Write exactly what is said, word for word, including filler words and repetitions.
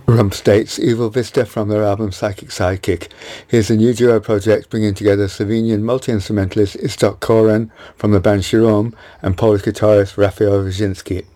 Rump States Evil Vista from their album Psychic Sidekick. Here's a new duo project bringing together Slovenian multi-instrumentalist Istok Koren from the band Shirom and Polish guitarist Rafael Wyszynski.